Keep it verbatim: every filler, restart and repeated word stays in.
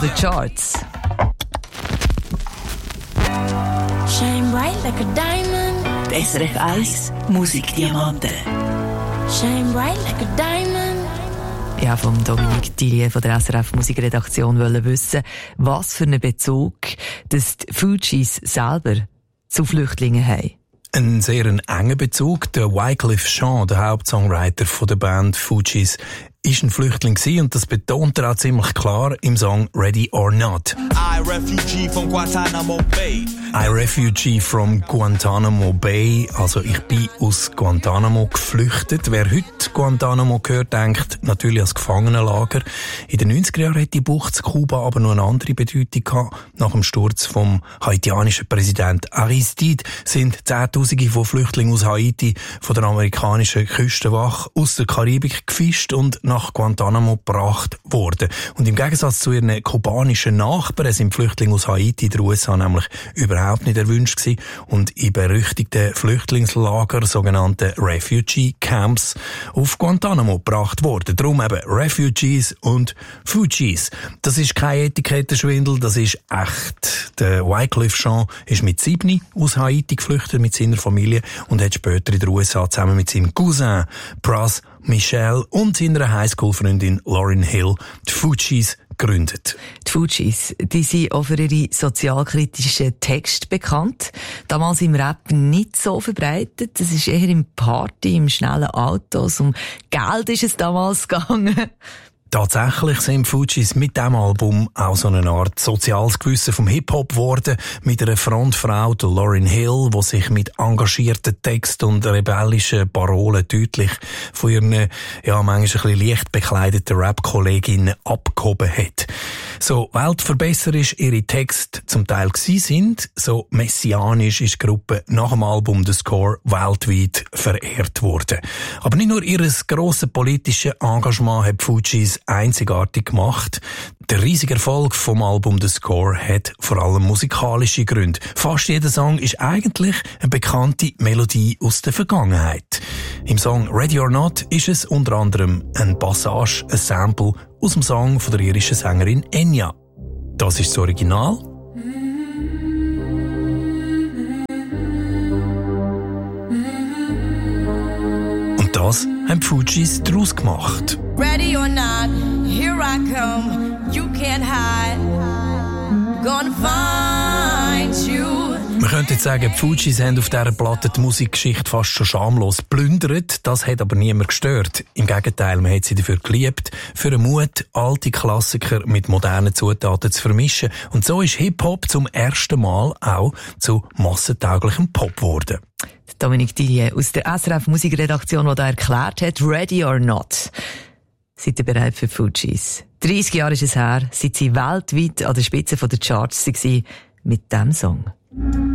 The Charts. Shine bright like a diamond. Die S R F eins Musikdiamanten. Shine bright like a diamond. Ja, vom Dominique Tillier von der S R F Musikredaktion wollen wissen, was für einen Bezug dass die Fugees selber zu Flüchtlingen haben. Ein sehr engen Bezug. Der Wyclef Jean, der Hauptsongwriter von der Band Fugees, ist ein Flüchtling gewesen, und das betont er auch ziemlich klar im Song Ready or Not. I refugee from Guantanamo Bay. I refugee from Guantanamo Bay. Also ich bin aus Guantanamo geflüchtet. Wer heute Guantanamo gehört, denkt natürlich als Gefangenenlager. In den neunziger Jahren hat die Bucht zu Kuba aber noch eine andere Bedeutung gehabt. Nach dem Sturz vom haitianischen Präsident Aristide sind Zehntausende von Flüchtlingen aus Haiti von der amerikanischen Küstenwache aus der Karibik gefischt und nach Guantanamo gebracht worden. Und im Gegensatz zu ihren kubanischen Nachbarn sind Flüchtlinge aus Haiti in den U S A nämlich überhaupt nicht erwünscht gewesen und in berüchtigten Flüchtlingslager, sogenannte Refugee Camps, auf Guantanamo gebracht worden. Darum eben Refugees und Fugees. Das ist kein Etikettenschwindel, das ist echt. Der Wyclef Jean ist mit sieben aus Haiti geflüchtet mit seiner Familie und hat später in den U S A zusammen mit seinem Cousin Pras Michel und seiner Highschool-Freundin Lauryn Hill die Fugees gegründet. Die Fugees, die sind auch für ihre sozialkritischen Texte bekannt. Damals im Rap nicht so verbreitet. Das ist eher im Party, im schnellen Autos. Um Geld ist es damals gegangen. Tatsächlich sind Fugees mit diesem Album auch so eine Art soziales Gewissen vom Hip-Hop geworden, mit einer Frontfrau, der Lauryn Hill, die sich mit engagierten Texten und rebellischen Parolen deutlich von ihren, ja, manchmal ein bisschen leicht bekleideten Rap-Kolleginnen abgehoben hat. So weltverbesserisch ihre Texte zum Teil gewesen sind, so messianisch ist die Gruppe nach dem Album The Score weltweit verehrt worden. Aber nicht nur ihr grosses politisches Engagement hat Fugees einzigartig gemacht. Der riesige Erfolg vom Album The Score hat vor allem musikalische Gründe. Fast jeder Song ist eigentlich eine bekannte Melodie aus der Vergangenheit. Im Song Ready or Not ist es unter anderem ein Passage, ein Sample aus dem Song von der irischen Sängerin Enya. Das ist das Original. Und das haben die Fugees daraus gemacht. Ready or not, here I come. You can't hide. Gonna find you. Man könnte jetzt sagen, die Fugees haben auf dieser Platte die Musikgeschichte fast schon schamlos plündert. Das hat aber niemand gestört. Im Gegenteil, man hat sie dafür geliebt, für den Mut, alte Klassiker mit modernen Zutaten zu vermischen. Und so ist Hip-Hop zum ersten Mal auch zu massentauglichem Pop geworden. Dominique Tillier aus der S R F Musikredaktion, die da erklärt hat, Ready or Not. Seid ihr bereit für Fugees? dreissig Jahre ist es her, seit sie weltweit an der Spitze der Charts waren mit diesem Song.